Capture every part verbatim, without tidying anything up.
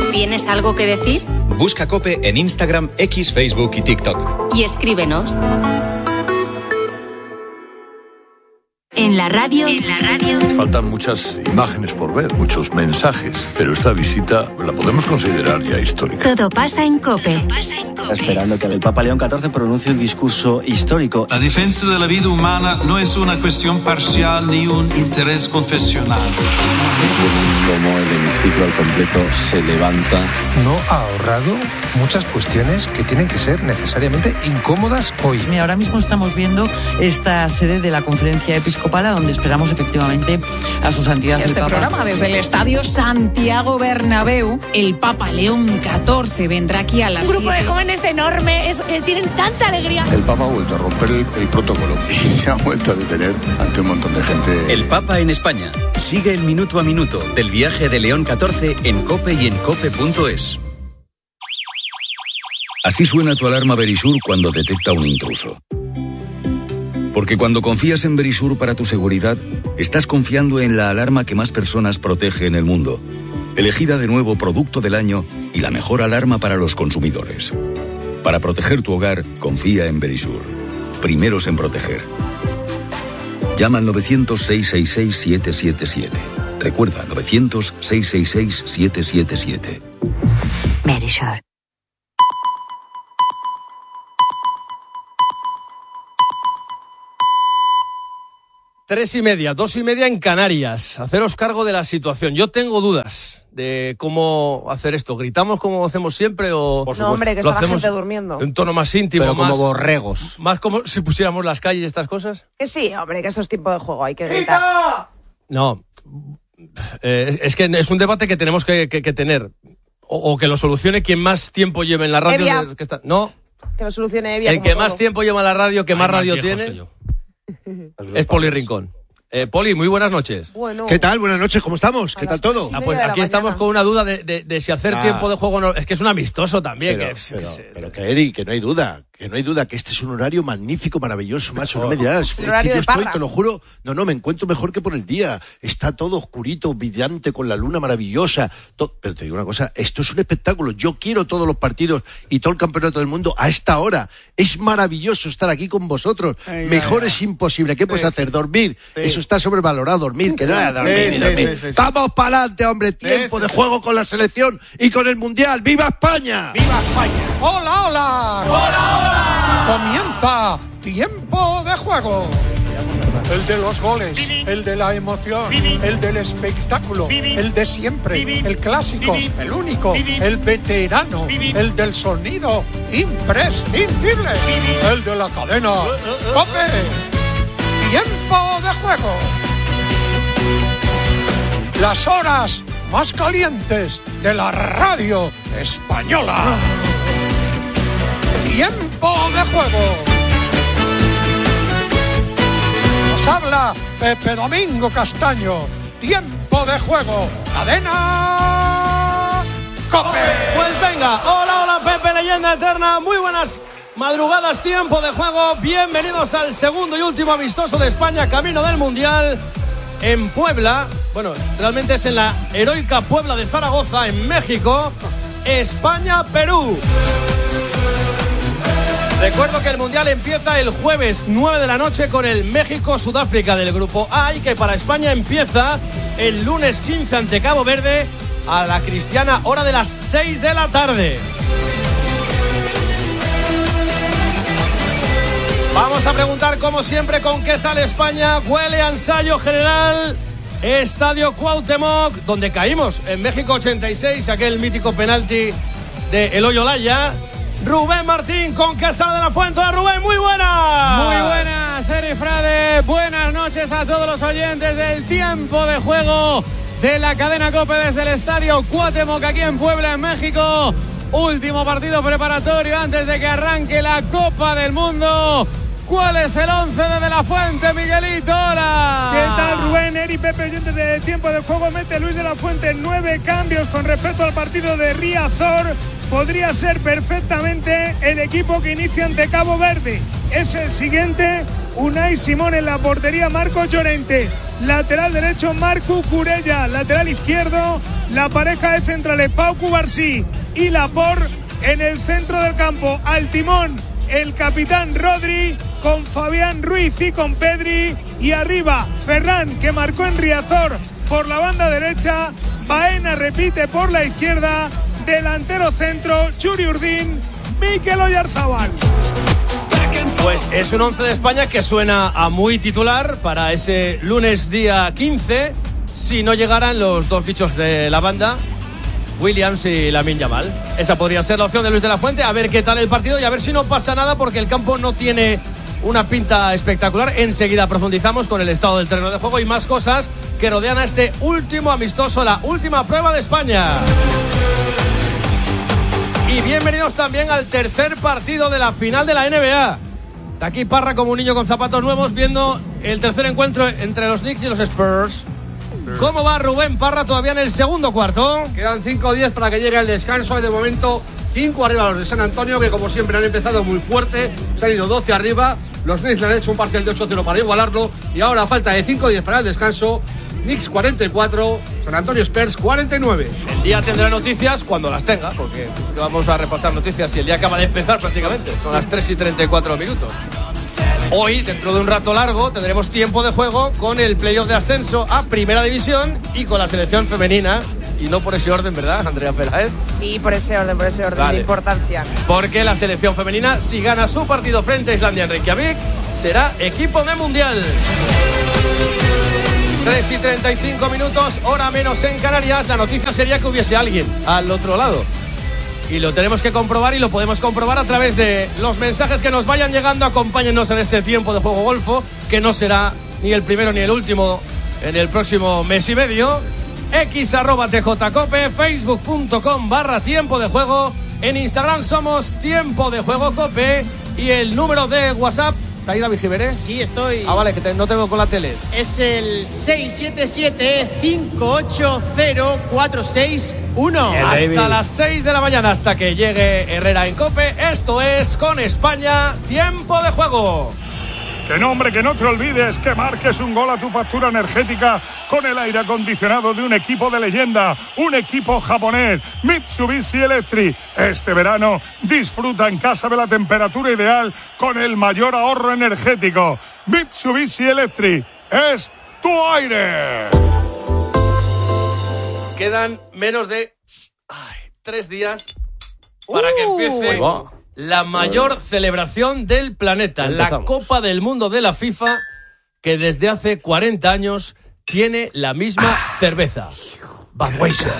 ¿Tienes algo que decir? Busca COPE en Instagram, X, Facebook y TikTok. Y escríbenos. En la radio, en la radio. Faltan muchas imágenes por ver, muchos mensajes, pero esta visita la podemos considerar ya histórica. Todo pasa en COPE. Todo pasa en COPE. Esperando que el Papa León catorce pronuncie un discurso histórico. La defensa de la vida humana no es una cuestión parcial ni un interés confesional. Como el hemiciclo al completo se levanta. No ha ahorrado muchas cuestiones que tienen que ser necesariamente incómodas hoy. Mira, ahora mismo estamos viendo esta sede de la Conferencia Episcopal, donde esperamos efectivamente a su santidad. Este programa desde el Estadio Santiago Bernabéu. El Papa León catorce vendrá aquí a las Un grupo siete. de jóvenes enorme, es, eh, tienen tanta alegría. El Papa ha vuelto a romper el, el protocolo y se ha vuelto a detener ante un montón de gente. El Papa en España. Sigue el minuto a minuto del viaje de León catorce en COPE y en cope punto es. Así suena tu alarma Verisur cuando detecta un intruso. Porque cuando confías en Verisur para tu seguridad, estás confiando en la alarma que más personas protege en el mundo. Elegida de nuevo Producto del Año y la mejor alarma para los consumidores. Para proteger tu hogar, confía en Verisur. Primeros en proteger. Llama al novecientos, seiscientos sesenta y seis, siete siete siete. Recuerda, novecientos, seiscientos sesenta y seis, siete siete siete. Verisur. Tres y media, dos y media en Canarias. Haceros cargo de la situación. Yo tengo dudas de cómo hacer esto. ¿Gritamos como hacemos siempre o...? Por no, hombre, que está la gente durmiendo. En tono más íntimo, Pero como más, borregos. Más como si pusiéramos las calles y estas cosas. Que sí, hombre, que esto es tiempo de juego, hay que gritar. No, eh, es que es un debate que tenemos que, que, que tener. O, o que lo solucione quien más tiempo lleve en la radio. Evia. De, que está, no, Que lo solucione Evia. el como que todo. más tiempo lleva en la radio, que Hay más más radio viejos tiene, que yo. es Poli Rincón. Eh, Poli, muy buenas noches. Bueno. ¿Qué tal? Buenas noches, ¿cómo estamos? ¿Qué tal todo? Ah, pues aquí estamos con una duda de, de, de si hacer Ah. tiempo de juego no, es que es un amistoso también. Pero, que, pero, que- pero que Eri, que no hay duda, que no hay duda, que este es un horario magnífico, maravilloso, macho, no me dirás. Es Es horario que yo de estoy, parra. te lo juro, no, no, me encuentro mejor que por el día. Está todo oscurito, brillante, con la luna maravillosa. To- pero te digo una cosa, esto es un espectáculo. Yo quiero todos los partidos y todo el campeonato del mundo a esta hora. Es maravilloso estar aquí con vosotros. Ay, Mejor ay, es imposible. ¿Qué puedes Sí. hacer? ¿Dormir? Sí. Eso está sobrevalorado, dormir, que nada, dormir, Sí, ni sí, dormir. sí, sí, sí. Vamos para adelante, hombre, tiempo Sí, de sí, juego con la selección y con el Mundial. ¡Viva España! ¡Viva España! ¡Hola, hola! ¡Hola, hola! Comienza Tiempo de Juego. El de los goles, el de la emoción, el del espectáculo, el de siempre, el clásico, el único, el veterano, el del sonido imprescindible, el de la cadena COPE. Tiempo de Juego. Las horas más calientes de la radio española. Tiempo de Juego. Nos habla Pepe Domingo Castaño. Tiempo de Juego. Cadena COPE. Pues venga, hola, hola Pepe, leyenda eterna, muy buenas madrugadas, tiempo de juego, bienvenidos al segundo y último amistoso de España, camino del Mundial, en Puebla, bueno, realmente es en la heroica Puebla de Zaragoza, en México, España-Perú. Recuerdo que el Mundial empieza el jueves nueve de la noche con el México-Sudáfrica del Grupo A y que para España empieza el lunes quince ante Cabo Verde a la cristiana hora de las seis de la tarde. Vamos a preguntar como siempre con qué sale España. Huele a ensayo general. Estadio Cuauhtémoc, donde caímos en México ochenta y seis, aquel mítico penalti de Eloy Olaya. Rubén Martín con qué sale de la fuente. Hola, Rubén, muy buenas. Muy buenas, Eri Frade. Buenas noches a todos los oyentes del Tiempo de Juego de la cadena COPE desde el Estadio Cuauhtémoc aquí en Puebla, en México. Último partido preparatorio antes de que arranque la Copa del Mundo. ¿Cuál es el once de De La Fuente, Miguelito? Hola. ¿Qué tal, Rubén, Eri, Pepe, oyentes de Tiempo de Juego? Mete Luis de la Fuente nueve cambios con respecto al partido de Riazor. Podría ser perfectamente el equipo que inicia ante Cabo Verde. Es el siguiente: Unai Simón en la portería, Marco Llorente. Lateral derecho, Marco Curella. Lateral izquierdo, la pareja de centrales Pau Cubarsí y Laporte. En el centro del campo, al timón, el capitán Rodri, con Fabián Ruiz y con Pedri. Y arriba, Ferran, que marcó en Riazor por la banda derecha. Baena repite por la izquierda. Delantero centro, Churi Urdín, Mikel Oyarzabal. Pues es un once de España que suena a muy titular para ese lunes día quince, si no llegaran los dos bichos de la banda, Williams y Lamine Yamal. Esa podría ser la opción de Luis de la Fuente, a ver qué tal el partido y a ver si no pasa nada, porque el campo no tiene una pinta espectacular. Enseguida profundizamos con el estado del terreno de juego y más cosas que rodean a este último amistoso, la última prueba de España. Y bienvenidos también al tercer partido de la final de la N B A. Está aquí Parra como un niño con zapatos nuevos viendo el tercer encuentro entre los Knicks y los Spurs. ¿Cómo va Rubén Parra todavía en el segundo cuarto? Quedan cinco diez para que llegue el descanso. Y de momento cinco arriba los de San Antonio, que como siempre han empezado muy fuerte. Se han ido doce arriba. Los Knicks le han hecho un parcial de ocho cero para igualarlo. Y ahora falta de cinco diez para el descanso. Knicks cuarenta y cuatro, San Antonio Spurs cuarenta y nueve. El día tendrá noticias cuando las tenga, porque vamos a repasar noticias y el día acaba de empezar prácticamente. Son las tres y treinta y cuatro minutos. Hoy, dentro de un rato largo, tendremos tiempo de juego con el playoff de ascenso a Primera División y con la selección femenina. Y no por ese orden, ¿verdad, Andrea Peláez? Sí, por ese orden, por ese orden vale. de importancia. Porque la selección femenina, si gana su partido frente a Islandia en Reykjavik, será equipo de mundial. tres y treinta y cinco minutos, hora menos en Canarias. La noticia sería que hubiese alguien al otro lado. Y lo tenemos que comprobar y lo podemos comprobar a través de los mensajes que nos vayan llegando. Acompáñennos en este tiempo de juego golfo, que no será ni el primero ni el último en el próximo mes y medio. X arroba tjcope, facebook.com barra tiempo de juego. En Instagram somos tiempo de juego cope. Y el número de WhatsApp, ¿está ahí David Giveré? Sí, estoy. Ah, vale, que te, no tengo con la tele. Es el seis siete siete, cinco ocho cero, cuatro seis uno. Hasta las seis de la mañana, hasta que llegue Herrera en COPE. Esto es Con España, tiempo de juego. Que no, hombre, que no te olvides que marques un gol a tu factura energética con el aire acondicionado de un equipo de leyenda, un equipo japonés, Mitsubishi Electric. Este verano disfruta en casa de la temperatura ideal con el mayor ahorro energético. Mitsubishi Electric es tu aire. Quedan menos de ay, tres días para que empiece uh, la mayor celebración del planeta, Empezamos. la Copa del Mundo de la FIFA, que desde hace cuarenta años tiene la misma ah. cerveza, Budweiser.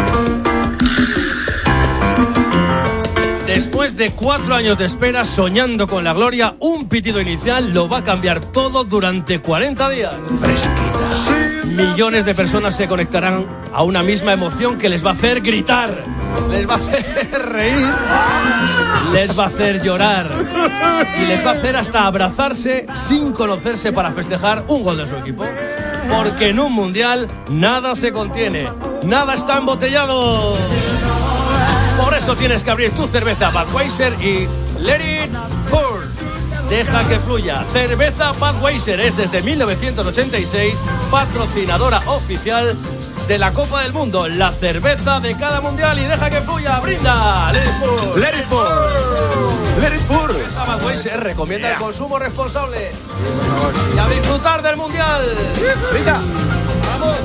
Después de cuatro años de espera, soñando con la gloria, un pitido inicial lo va a cambiar todo durante cuarenta días. Fresquita. Sí. Millones de personas se conectarán a una misma emoción que les va a hacer gritar, les va a hacer reír, les va a hacer llorar y les va a hacer hasta abrazarse sin conocerse para festejar un gol de su equipo. Porque en un mundial nada se contiene, nada está embotellado. Por eso tienes que abrir tu cerveza Budweiser y let it pour. Deja que fluya. Cerveza Budweiser es desde mil novecientos ochenta y seis patrocinadora oficial de la Copa del Mundo, la cerveza de cada mundial, y deja que fluya. Brinda. Let it pour. Let it pour. Let it pour. Cerveza Budweiser recomienda yeah. el consumo responsable y a disfrutar del mundial. Brinda. Vamos.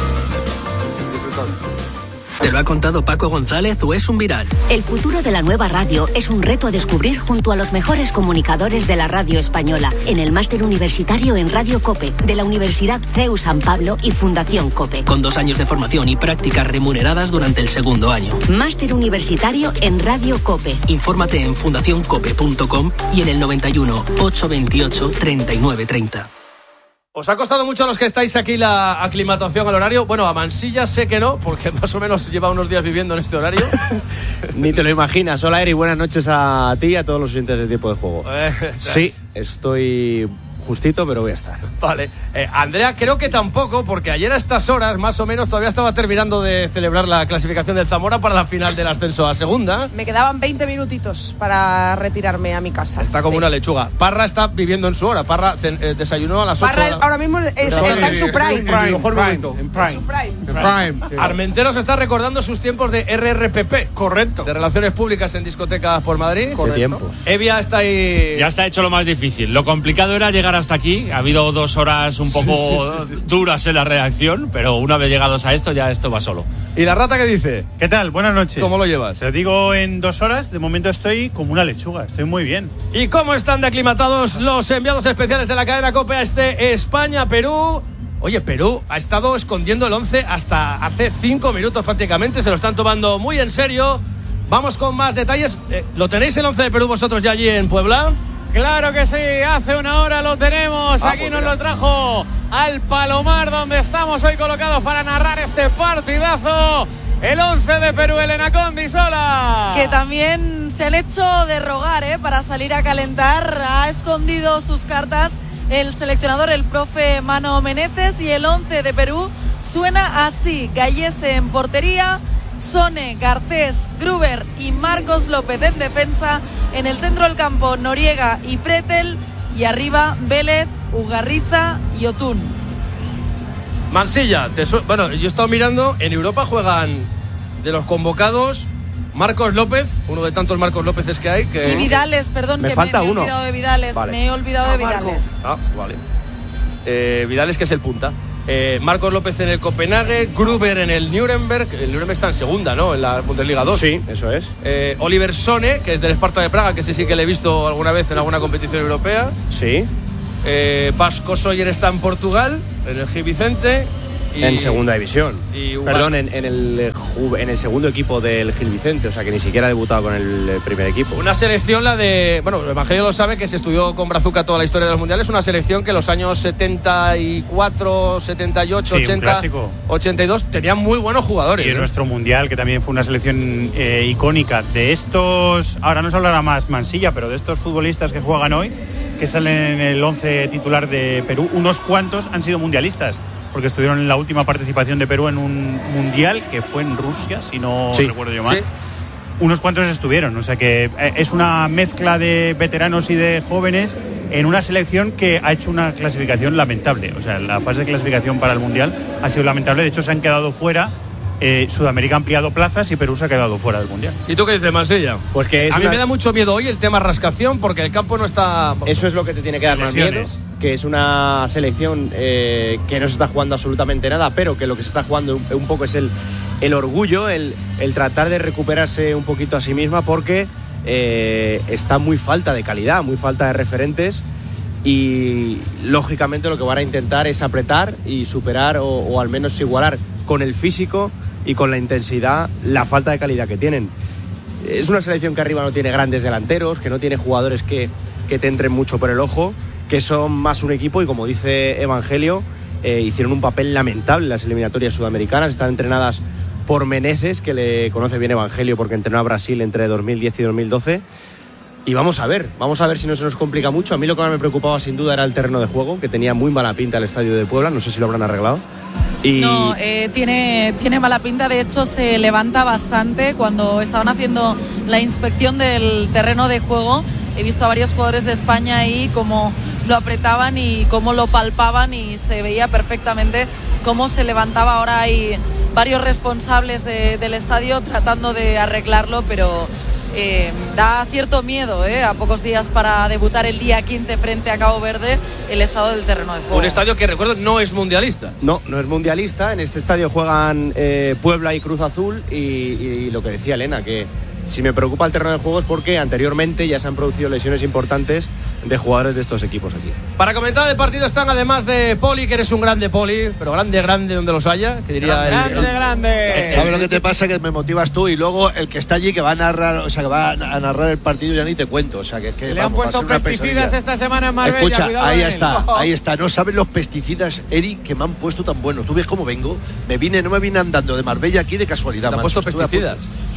¿Te lo ha contado Paco González o es un viral? El futuro de la nueva radio es un reto a descubrir junto a los mejores comunicadores de la radio española en el máster universitario en Radio COPE de la Universidad C E U San Pablo y Fundación COPE. Con dos años de formación y prácticas remuneradas durante el segundo año. Máster universitario en Radio COPE. Infórmate en fundación cope punto com y en el noventa y uno, ochocientos veintiocho, treinta y nueve treinta. ¿Os ha costado mucho a los que estáis aquí la aclimatación al horario? Bueno, a Mansilla sé que no, porque más o menos lleva unos días viviendo en este horario. Ni te lo imaginas. Hola, Eri, buenas noches a ti y a todos los oyentes de Tiempo de Juego. Eh, sí, estoy justito, pero voy a estar. Vale. Eh, Andrea, creo que tampoco, porque ayer a estas horas, más o menos, todavía estaba terminando de celebrar la clasificación del Zamora para la final del ascenso a segunda. Me quedaban veinte minutitos para retirarme a mi casa. Está como sí. una lechuga. Parra está viviendo en su hora. Parra eh, desayunó a las ocho. Parra ahora mismo es, está en su prime. En prime, mejor momento. En prime. En prime. En prime. Armenteros está recordando sus tiempos de R R P P. Correcto. De relaciones públicas en discotecas por Madrid. Correcto. ¿Qué tiempos? Evia está ahí. Ya está hecho lo más difícil. Lo complicado era llegar hasta aquí. Ha habido dos horas un poco sí, sí, sí. duras en la redacción, pero una vez llegados a esto, ya esto va solo. ¿Y la rata qué dice? ¿Qué tal? Buenas noches. ¿Cómo lo llevas? Te lo digo en dos horas. De momento estoy como una lechuga. Estoy muy bien. ¿Y cómo están de aclimatados los enviados especiales de la cadena COPE a este España-Perú? Oye, Perú ha estado escondiendo el once hasta hace cinco minutos prácticamente. Se lo están tomando muy en serio. Vamos con más detalles. Eh, ¿Lo tenéis el once de Perú vosotros ya allí en Puebla? Claro que sí, hace una hora lo tenemos. Ah, Aquí pues nos mira. lo trajo al Palomar, donde estamos hoy colocados para narrar este partidazo. El once de Perú, Elena Condisola. Que también se han hecho de rogar, ¿eh? Para salir a calentar. Ha escondido sus cartas el seleccionador, el profe Mano Meneses, y el once de Perú suena así: Gallese en portería, Sone, Garcés, Gruber y Marcos López en defensa. En el centro del campo, Noriega y Pretel. Y arriba, Vélez, Ugarriza y Otún. Mansilla, te su- bueno, yo he estado mirando, en Europa juegan de los convocados Marcos López, uno de tantos Marcos Lópezes que hay. Que... Y Vidales, perdón, me que falta me, me uno. he olvidado de Vidales. Vale. Me he olvidado de Vidales. Ah, vale. Eh, Vidales, que es el punta. Eh, Marcos López en el Copenhague, Gruber en el Nuremberg. El Nuremberg está en segunda, ¿no? En la Bundesliga dos. Sí, eso es. Eh, Oliver Sone, que es del Sparta de Praga, que sí sí que le he visto alguna vez en alguna competición europea. Sí. Eh, Vasco Soyer está en Portugal, en el Gil Vicente. Y, en segunda división. Y Perdón, en, en, el, en el segundo equipo del Gil Vicente, o sea que ni siquiera ha debutado con el primer equipo. Una selección, la de. Bueno, Evangelio lo sabe, que se estudió con Brazuca toda la historia de los mundiales. Una selección que en los años setenta y cuatro, setenta y ocho, Sí, un ochenta, clásico. ochenta y dos tenían muy buenos jugadores. Y en ¿eh? nuestro mundial, que también fue una selección eh, icónica. De estos, ahora nos hablará más Mansilla, pero de estos futbolistas que juegan hoy, que salen en el once titular de Perú, unos cuantos han sido mundialistas, porque estuvieron en la última participación de Perú en un mundial que fue en Rusia, si no Sí, recuerdo yo mal. sí. Unos cuantos estuvieron, o sea que eh, es una mezcla de veteranos y de jóvenes en una selección que ha hecho una clasificación lamentable. O sea, la fase de clasificación para el mundial ha sido lamentable. De hecho, se han quedado fuera. Eh, Sudamérica ha ampliado plazas y Perú se ha quedado fuera del mundial. ¿Y tú qué dices, Mansilla? Pues que es a mí una... me da mucho miedo hoy el tema rascación, porque el campo no está. Eso es lo que te tiene que dar más miedo, Lesiones. que es una selección eh, que no se está jugando absolutamente nada, pero que lo que se está jugando un, un poco es el, el orgullo, el, el tratar de recuperarse un poquito a sí misma, porque eh, está muy falta de calidad, muy falta de referentes, y lógicamente lo que van a intentar es apretar y superar o, o al menos igualar con el físico y con la intensidad la falta de calidad que tienen. Es una selección que arriba no tiene grandes delanteros, que no tiene jugadores que, que te entren mucho por el ojo, que son más un equipo, y como dice Evangelio, eh, hicieron un papel lamentable en las eliminatorias sudamericanas. Están entrenadas por Meneses, que le conoce bien Evangelio porque entrenó a Brasil entre dos mil diez y dos mil doce. Y vamos a ver, vamos a ver si no se nos complica mucho. A mí lo que más me preocupaba sin duda era el terreno de juego, que tenía muy mala pinta el estadio de Puebla, no sé si lo habrán arreglado. Y... No, eh, tiene, tiene mala pinta, de hecho se levanta bastante. Cuando estaban haciendo la inspección del terreno de juego, he visto a varios jugadores de España ahí cómo lo apretaban y cómo lo palpaban, y se veía perfectamente cómo se levantaba. Ahora hay varios responsables de, del estadio tratando de arreglarlo, pero eh, da cierto miedo, ¿eh? A pocos días para debutar el día quince frente a Cabo Verde, el estado del terreno de juego. Un estadio que, recuerdo, no es mundialista. No, no es mundialista. En este estadio juegan eh, Puebla y Cruz Azul, y, y lo que decía Elena, que si me preocupa el terreno de juego es porque anteriormente ya se han producido lesiones importantes de jugadores de estos equipos aquí. Para comentar el partido están, además de Poli, que eres un grande Poli, pero grande, grande donde los haya, que diría el, Grande, el- grande. ¿Sabes lo que te pasa? Que me motivas tú, y luego el que está allí, que va a narrar, o sea, que va a narrar el partido, ya ni te cuento. O sea, que, que Le han vamos, va a puesto ser una pesticidas pesadilla. esta semana en Marbella. Escucha, cuidado ahí con él. está, ahí está. No sabes los pesticidas, Eric, que me han puesto tan buenos. Tú ves cómo vengo. Me vine, no me vine andando de Marbella aquí de casualidad. ¿Te han macho. puesto Estuve a pesticidas? punto.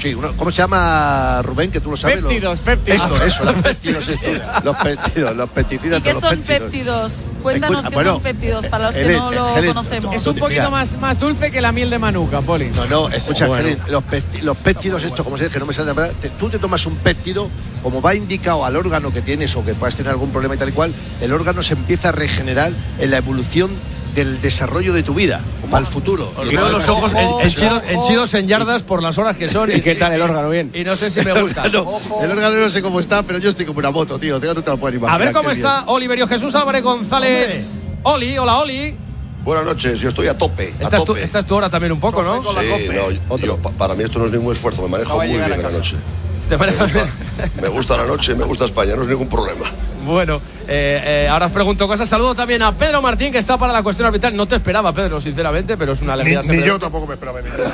Sí, uno, ¿cómo se llama, Rubén? Que tú lo sabes. Péptidos, péptidos. Esto, eso, los péptidos, eso. Los péptidos, los pesticidas. ¿Y qué los son péptidos? péptidos? Cuéntanos Escucha, qué bueno, son péptidos para los que Helen, no lo Helen, conocemos. Es un poquito Mira. más, más dulce que la miel de manuka, Poli. No, no, escucha, Bueno. Helen, los, pesti- los péptidos estos, como se dice, que no me sale la verdad, te- tú te tomas un péptido, como va indicado al órgano que tienes o que puedas tener algún problema y tal y cual, el órgano se empieza a regenerar en la evolución del desarrollo de tu vida, para el futuro. Os veo los ojos henchidos, henchidos en yardas por las horas que son. ¿Y qué tal el órgano? Bien. Y no sé si me gusta. No, el órgano no sé cómo está, pero yo estoy como una moto, tío. Tío, no te lo puedes imaginar. A ver cómo qué está Oliverio Jesús Álvarez González. Oli, hola Oli. Buenas noches, yo estoy a tope, a Esta es, tu, tope. esta es tu hora también un poco, ¿no? Sí, no, yo, pa- para mí esto no es ningún esfuerzo, me manejo muy bien en la noche. ¿Te manejas bien? Me gusta la noche, me gusta España, no es ningún problema. Bueno, eh, eh, ahora os pregunto cosas. Saludo también a Pedro Martín, que está para la cuestión arbitral. No te esperaba, Pedro, sinceramente, pero es una alegría. Ni, siempre. ni yo tampoco me esperaba venir.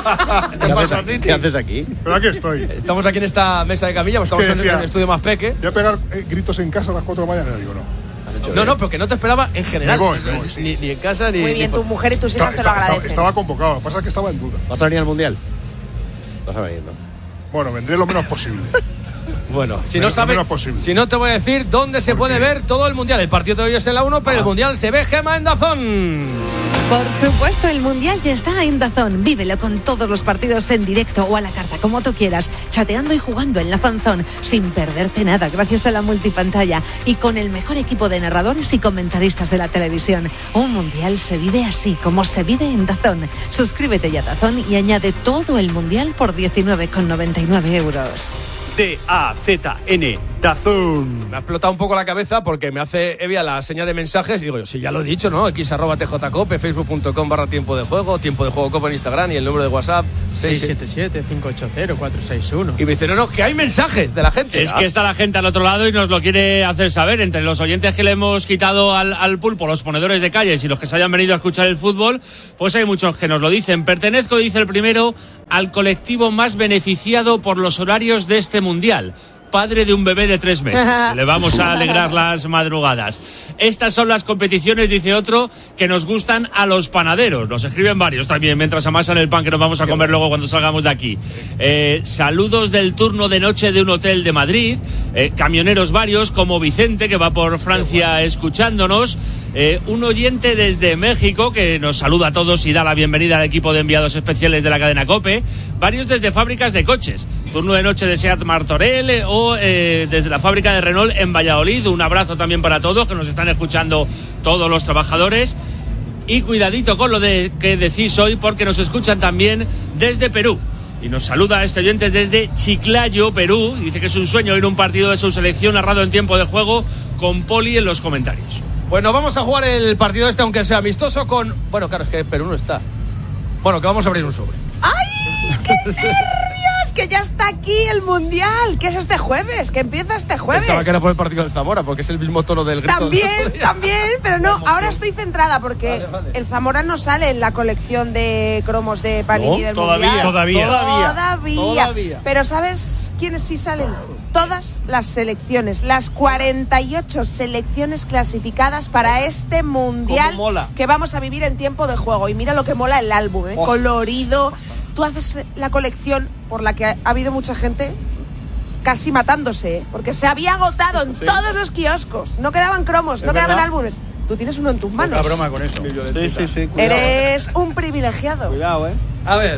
¿Qué haces aquí? ¿Qué haces aquí? Pero aquí estoy. Estamos aquí en esta mesa de camilla, pues estamos en, en el estudio más peque. Voy a pegar eh, gritos en casa a las cuatro de la mañana, digo, no. No, no, pero que no te esperaba en general. Me voy, me voy, sí, ni, ni en casa ni. Muy bien, ni tu mujer y tus hijas te lo Estaba, estaba, agradecen. estaba convocado, lo que pasa es que estaba en duda. ¿Vas a venir al Mundial? Vas a venir, ¿no? Bueno, vendré lo menos posible. Bueno, si Menos- no sabes, menos posible. si no te voy a decir dónde se puede ver todo el mundial. El partido de hoy es en la uno, pero el mundial se ve, Gema, en Dazón. Por supuesto, el Mundial ya está en Dazón. Vívelo con todos los partidos en directo o a la carta, como tú quieras, chateando y jugando en la fanzón, sin perderte nada, gracias a la multipantalla y con el mejor equipo de narradores y comentaristas de la televisión. Un Mundial se vive así, como se vive en Dazón. Suscríbete ya a Dazón y añade todo el Mundial por diecinueve con noventa y nueve euros. D A Z N, Dazón. Me ha explotado un poco la cabeza porque me hace Evia la señal de mensajes y digo yo, sí, ya lo he dicho, ¿no? X arroba tjcope, facebook punto com barra tiempo de juego, tiempo de juego cope en Instagram y el número de WhatsApp seis siete siete, cinco ocho cero, cuatro seis uno. Y me dice, no, no, que hay mensajes de la gente. Es que está la gente al otro lado y nos lo quiere hacer saber. Entre los oyentes que le hemos quitado al, al pulpo, los ponedores de calles y los que se hayan venido a escuchar el fútbol, pues hay muchos que nos lo dicen. Pertenezco, dice el primero, al colectivo más beneficiado por los horarios de este mundial. Padre de un bebé de tres meses. Le vamos a alegrar las madrugadas. Estas son las competiciones, dice otro, que nos gustan a los panaderos. Nos escriben varios también mientras amasan el pan que nos vamos a comer luego cuando salgamos de aquí. Eh, saludos del turno de noche de un hotel de Madrid. Eh, camioneros varios como Vicente, que va por Francia escuchándonos. Eh, un oyente desde México que nos saluda a todos y da la bienvenida al equipo de enviados especiales de la cadena COPE. Varios desde fábricas de coches. Turno de noche de Seat Martorell eh, o eh, desde la fábrica de Renault en Valladolid. Un abrazo también para todos que nos están escuchando, todos los trabajadores. Y cuidadito con lo de que decís hoy, porque nos escuchan también desde Perú. Y nos saluda este oyente desde Chiclayo, Perú. Y dice que es un sueño ir a un partido de su selección narrado en tiempo de juego, con Poli en los comentarios. Bueno, vamos a jugar el partido este, aunque sea amistoso, con... Bueno, claro, es que Perú no está. Bueno, que vamos a abrir un sobre. ¡Ay, qué nervios! Que ya está aquí el Mundial. Que es este jueves, que empieza este jueves. Pensaba que era por el partido del Zamora, porque es el mismo tono del grito. También, también, pero no, ahora estoy centrada porque Vale, vale. el Zamora no sale en la colección de cromos de Panini No, del todavía, Mundial. todavía. Todavía. Todavía. Pero ¿sabes quiénes sí salen? Todas las selecciones, las cuarenta y ocho selecciones clasificadas para este Mundial ¿Cómo mola? que vamos a vivir en tiempo de juego. Y mira lo que mola el álbum, ¿eh? Oh. Colorido. Tú haces la colección por la que ha habido mucha gente casi matándose, ¿eh? Porque se había agotado en Sí. todos los kioscos. No quedaban cromos, Es no quedaban verdad. álbumes. Tú tienes uno en tus manos. Poca broma con eso. Sí, sí, sí. Cuidado. Eres un privilegiado. Cuidado, ¿eh? A ver,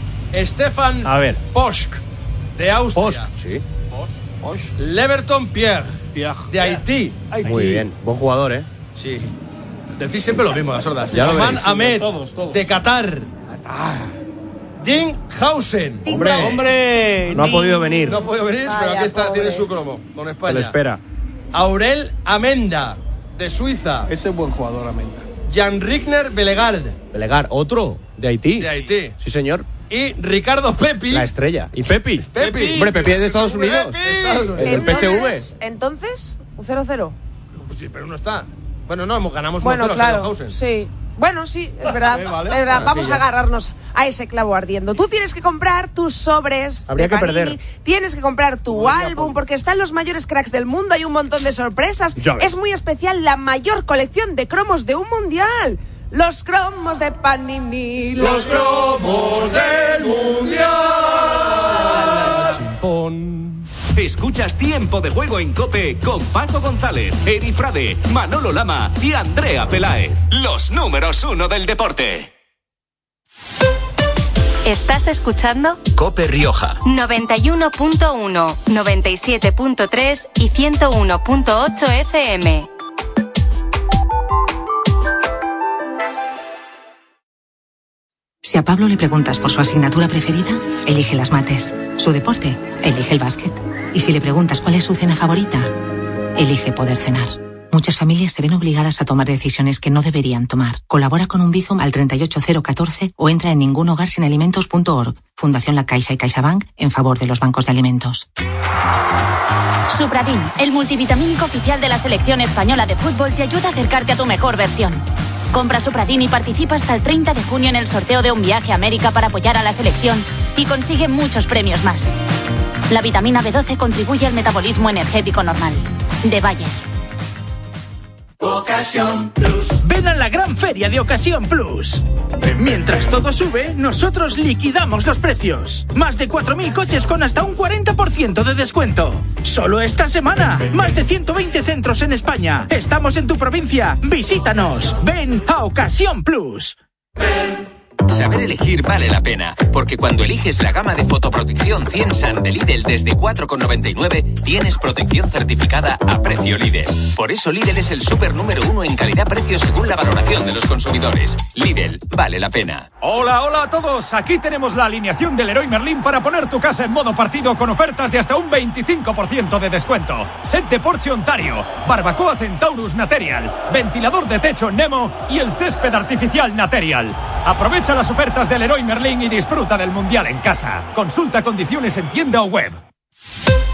Stefan A ver. Posch, de Austria. Sí. Leverton Pierre, de Haití. Muy bien. Buen jugador, ¿eh? Sí. Decís siempre lo mismo, las sordas. Ya lo Osman veis. Ahmed, Todos, todos. de Qatar. Dean Hausen. Hombre, hombre. No ha podido venir. No ha podido venir, pero Vaya, aquí está, pobre. tiene su cromo con Se España. le espera. Aurel Amenda, de Suiza. Ese es buen jugador, Amenda. Jan Rigner Belegard, Belegar, otro, de Haití. de Haití. Sí, señor. Y Ricardo Pepi. La estrella. ¿Y Pepi? Pepi. Hombre, Pepi es de Estados Unidos. Estados Unidos. El del P S V. Entonces, entonces, un cero cero. Pues sí, pero no está. Bueno, no, ganamos Bueno, uno cero a claro, Hausen. sí. Bueno, sí, es verdad. Eh, vale. Es verdad. Ahora Vamos sí, a ya. agarrarnos a ese clavo ardiendo. Tú tienes que comprar tus sobres Habría de que Panini, perder. tienes que comprar tu álbum, porque están los mayores cracks del mundo, hay un montón de sorpresas. Ya ves. Es muy especial la mayor colección de cromos de un mundial. Los cromos de Panini. Los cromos del mundial. Escuchas Tiempo de Juego en COPE con Paco González, Eri Frade, Manolo Lama y Andrea Peláez. Los números uno del deporte. ¿Estás escuchando? COPE Rioja. noventa y uno punto uno, noventa y siete punto tres y ciento uno punto ocho F M. Si a Pablo le preguntas por su asignatura preferida, elige las mates. Su deporte, elige el básquet. Y si le preguntas cuál es su cena favorita, elige poder cenar. Muchas familias se ven obligadas a tomar decisiones que no deberían tomar. Colabora con un Bizum al treinta y ocho cero catorce o entra en ningunhogarsinalimentos punto org. Fundación La Caixa y CaixaBank en favor de los bancos de alimentos. Supradin, el multivitamínico oficial de la selección española de fútbol, te ayuda a acercarte a tu mejor versión. Compra Supradin y participa hasta el treinta de junio en el sorteo de un viaje a América para apoyar a la selección y consigue muchos premios más. La vitamina B doce contribuye al metabolismo energético normal. De Bayer. Ocasión Plus. Ven a la gran feria de Ocasión Plus. Mientras todo sube, nosotros liquidamos los precios. Más de cuatro mil coches con hasta un cuarenta por ciento de descuento. Solo esta semana. Más de ciento veinte centros en España. Estamos en tu provincia. Visítanos. Ven a Ocasión Plus. Saber elegir vale la pena, porque cuando eliges la gama de fotoprotección cien SAN de Lidl desde cuatro con noventa y nueve, tienes protección certificada a precio Lidl. Por eso Lidl es el súper número uno en calidad-precio según la valoración de los consumidores. Lidl, vale la pena. Hola, hola a todos. Aquí tenemos la alineación del Leroy Merlin para poner tu casa en modo partido con ofertas de hasta un veinticinco por ciento de descuento. Set de Porsche Ontario, barbacoa Centaurus Material, ventilador de techo Nemo y el césped artificial Material. Aprovecha las ofertas del Leroy Merlin y disfruta del Mundial en casa. Consulta condiciones en tienda o web.